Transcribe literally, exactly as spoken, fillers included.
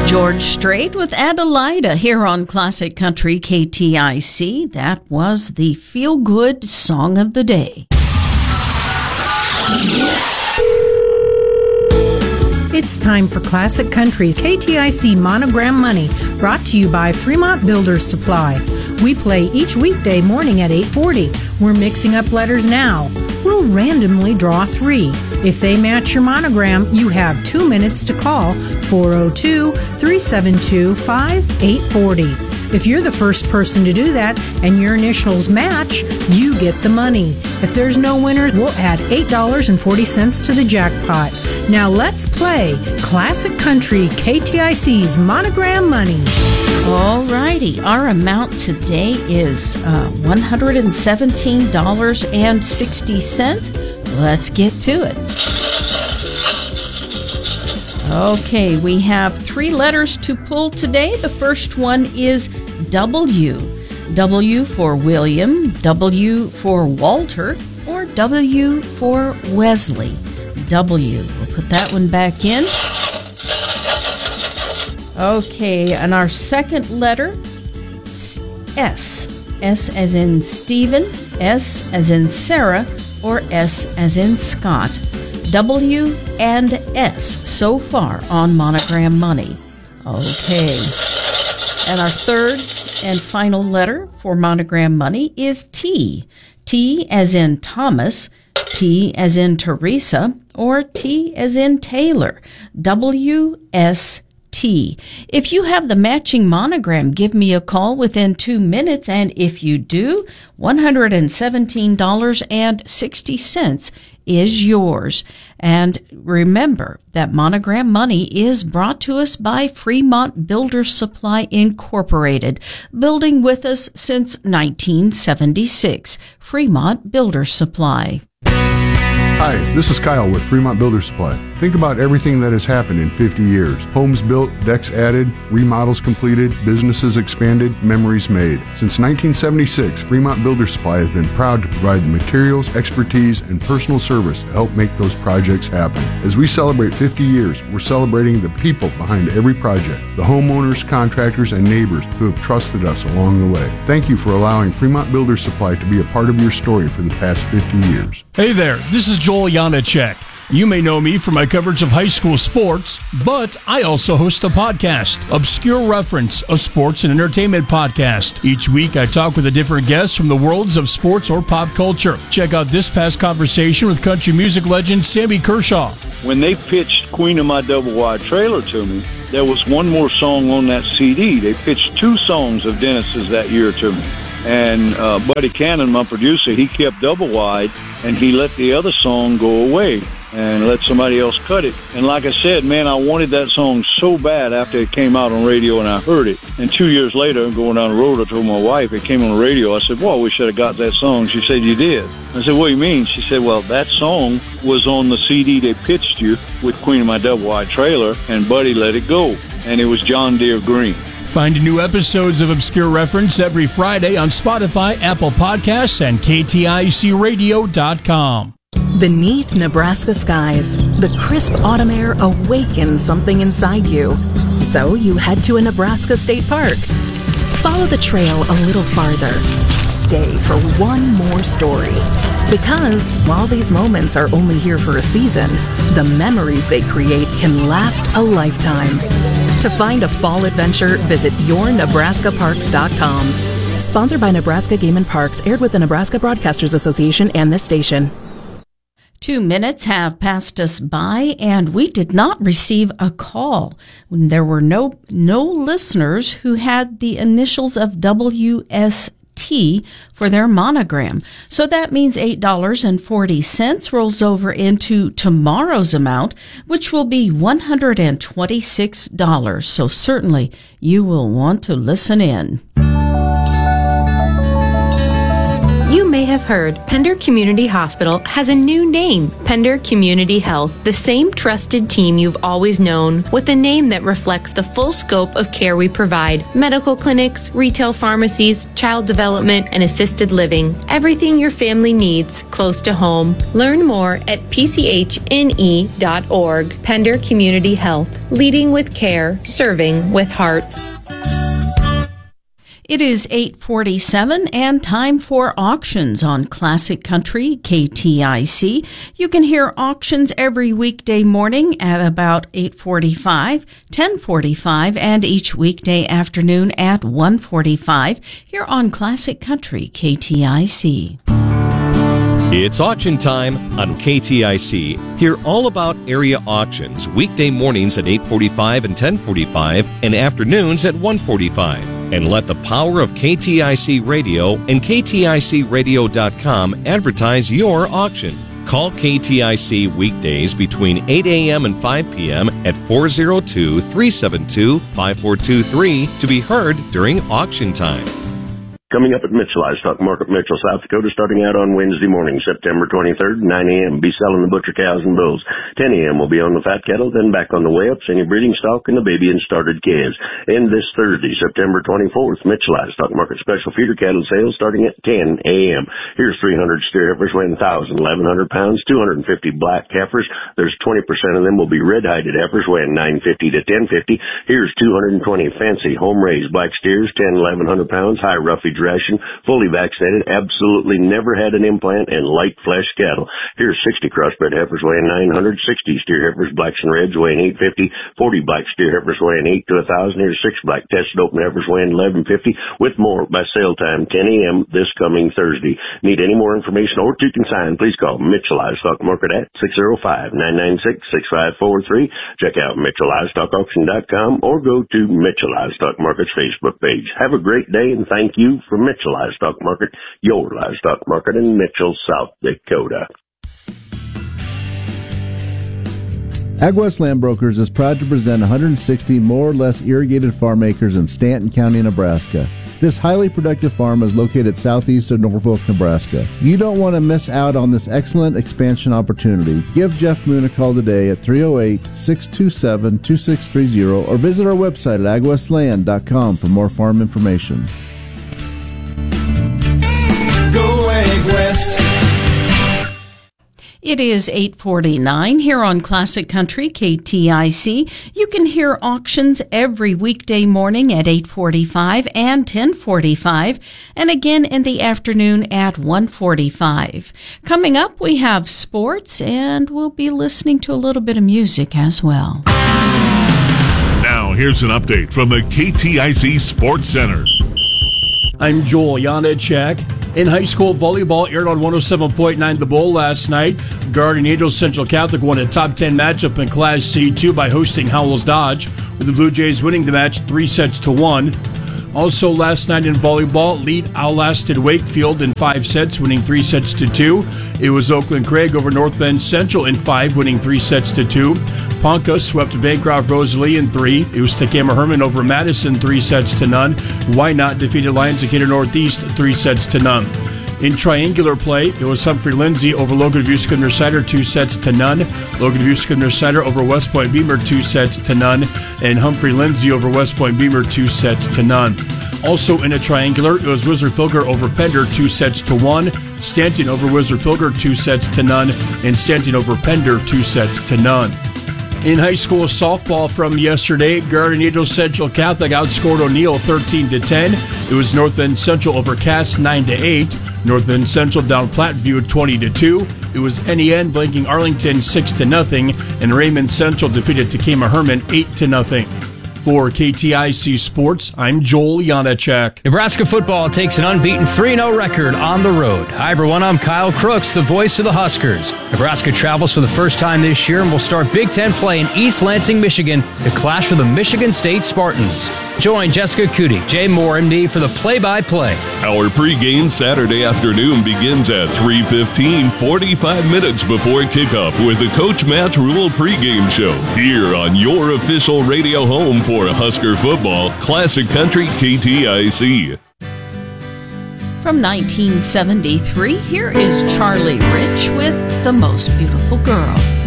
George Strait with Adelaida here on Classic Country K T I C. That was the feel-good song of the day. It's time for Classic Country K T I C Monogram Money, brought to you by Fremont Builders Supply. We play each weekday morning at eight forty. We're mixing up letters now. We'll randomly draw three. If they match your monogram, you have two minutes to call four oh two, three seven two, five eight four oh. If you're the first person to do that and your initials match, you get the money. If there's no winner, we'll add eight dollars and forty cents to the jackpot. Now let's play Classic Country K T I C's Monogram Money. All righty, our amount today is uh, one hundred seventeen dollars and sixty cents. Let's get to it. Okay, we have three letters to pull today. The first one is W. W for William, W for Walter, or W for Wesley. W. We'll put that one back in. Okay, and our second letter, S. S as in Stephen, S as in Sarah, or S as in Scott. W and S so far on Monogram Money. Okay. And our third and final letter for Monogram Money is T. T as in Thomas, T as in Teresa, or T as in Taylor. W S T. If you have the matching monogram, give me a call within two minutes, and if you do, one hundred seventeen dollars and sixty cents is yours. And remember that Monogram Money is brought to us by Fremont Builders Supply Incorporated, building with us since nineteen seventy-six. Fremont Builders Supply. Hi, this is Kyle with Fremont Builders Supply. Think about everything that has happened in fifty years. Homes built, decks added, remodels completed, businesses expanded, memories made. Since nineteen seventy-six, Fremont Builders Supply has been proud to provide the materials, expertise, and personal service to help make those projects happen. As we celebrate fifty years, we're celebrating the people behind every project, the homeowners, contractors, and neighbors who have trusted us along the way. Thank you for allowing Fremont Builders Supply to be a part of your story for the past fifty years. Hey there, this is Joel Janacek. You may know me from my coverage of high school sports, but I also host a podcast, Obscure Reference, a sports and entertainment podcast. Each week, I talk with a different guest from the worlds of sports or pop culture. Check out this past conversation with country music legend Sammy Kershaw. When they pitched Queen of My Double Wide Trailer to me, there was one more song on that C D. They pitched two songs of Dennis's that year to me. And uh, Buddy Cannon, my producer, he kept Double Wide, and he let the other song go away and let somebody else cut it. And like I said, man, I wanted that song so bad after it came out on radio and I heard it. And two years later, going down the road, I told my wife, it came on the radio. I said, well, we should have got that song. She said, you did. I said, what do you mean? She said, well, that song was on the C D they pitched you with Queen of My Double Wide Trailer, and Buddy let it go. And it was John Deere Green. Find new episodes of Obscure Reference every Friday on Spotify, Apple Podcasts, and K T I C radio dot com. Beneath Nebraska skies, the crisp autumn air awakens something inside you. So you head to a Nebraska state park. Follow the trail a little farther. Stay for one more story. Because while these moments are only here for a season, the memories they create can last a lifetime. To find a fall adventure, visit your nebraska parks dot com. Sponsored by Nebraska Game and Parks, aired with the Nebraska Broadcasters Association and this station. Two minutes have passed us by, and we did not receive a call. There were no no listeners who had the initials of W S T for their monogram. So that means eight dollars and forty cents rolls over into tomorrow's amount, which will be one hundred twenty-six dollars. So certainly you will want to listen in. You may have heard, Pender Community Hospital has a new name, Pender Community Health, the same trusted team you've always known, with a name that reflects the full scope of care we provide: medical clinics, retail pharmacies, child development, and assisted living. Everything your family needs close to home. Learn more at p c h n e dot org. Pender Community Health, leading with care, serving with heart. It is eight forty-seven and time for auctions on Classic Country K T I C. You can hear auctions every weekday morning at about eight forty-five, ten forty-five, and each weekday afternoon at one forty-five here on Classic Country K T I C. It's auction time on K T I C. Hear all about area auctions weekday mornings at eight forty-five and ten forty-five and afternoons at one forty-five. And let the power of K T I C Radio and K T I C radio dot com advertise your auction. Call K T I C weekdays between eight a.m. and five p.m. at four oh two, three seven two, five four two three to be heard during auction time. Coming up at Mitchell Livestock Market, Mitchell, South Dakota, starting out on Wednesday morning, September twenty-third, nine a.m. Be selling the butcher cows and bulls. ten a.m. will be on the fat cattle, then back on the weigh-ups, any breeding stock, and the baby and started calves. And this Thursday, September twenty-fourth, Mitchell Livestock Market special feeder cattle sales starting at ten a.m. Here's three hundred steer heifers weighing one thousand, eleven hundred pounds, two hundred fifty black heifers. There's twenty percent of them will be red-hided heifers weighing nine fifty to ten fifty. Here's two hundred twenty fancy home-raised black steers, ten, eleven hundred pounds, high roughage ration, fully vaccinated, absolutely never had an implant, and light flesh cattle. Here's sixty crossbred heifers weighing nine hundred, sixty steer heifers, blacks and reds weighing eight fifty, forty black steer heifers weighing eight to one thousand. Here's six black tested open heifers weighing eleven fifty, with more by sale time ten a.m. this coming Thursday. Need any more information or to consign, please call Mitchell Livestock Market at six oh five, nine nine six, six five four three. Check out Mitchell Livestock Auction dot com or go to Mitchell Livestock Market's Facebook page. Have a great day, and thank you for Mitchell Livestock Market, your livestock market in Mitchell, South Dakota. AgWest Land Brokers is proud to present one hundred sixty more or less irrigated farm acres in Stanton County, Nebraska. This highly productive farm is located southeast of Norfolk, Nebraska. You don't want to miss out on this excellent expansion opportunity. Give Jeff Moon a call today at three oh eight, six two seven, two six three oh or visit our website at ag west land dot com for more farm information. Go Ag West. It is eight forty-nine here on Classic Country K T I C. You can hear auctions every weekday morning at eight forty-five and ten forty-five, and again in the afternoon at one forty-five. Coming up, we have sports, and we'll be listening to a little bit of music as well. Now, here's an update from the K T I C Sports Center. I'm Joel Janacek. In high school volleyball, aired on one oh seven point nine The Bowl last night. Guardian Angels Central Catholic won a top ten matchup in Class C two by hosting Howells Dodge, with the Blue Jays winning the match three sets to one. Also last night in volleyball, Lead outlasted Wakefield in five sets, winning three sets to two. It was Oakland Craig over North Bend Central in five, winning three sets to two. Ponca swept Bancroft Rosalie in three. It was Takema Herman over Madison, three sets to none. Why Not defeated Lions Decatur Northeast, three sets to none. In triangular play, it was Humphrey Lindsay over Logan Vuska Cider, two sets to none. Logan Vuska Cider over West Point Beamer, two sets to none. And Humphrey Lindsay over West Point Beamer, two sets to none. Also in a triangular, it was Wizard Pilger over Pender, two sets to one. Stanton over Wizard Pilger, two sets to none. And Stanton over Pender, two sets to none. In high school softball from yesterday, Guardian Angels Central Catholic outscored O'Neill thirteen to ten. It was North Bend Central over Cass nine to eight. North Bend Central down Platteview twenty to two. It was N E N blanking Arlington six to nothing, and Raymond Central defeated Takema Herman eight to nothing. For K T I C Sports, I'm Joel Janacek. Nebraska football takes an unbeaten three and oh record on the road. Hi, everyone. I'm Kyle Crooks, the voice of the Huskers. Nebraska travels for the first time this year and will start Big Ten play in East Lansing, Michigan to clash with the Michigan State Spartans. Join Jessica Cootie, Jay Moore, M D for the play-by-play. Our pregame Saturday afternoon begins at three fifteen, forty-five minutes before kickoff with the Coach Matt Rule pregame show here on your official radio home for Husker football, Classic Country K T I C. From nineteen seventy-three, here is Charlie Rich with The Most Beautiful Girl.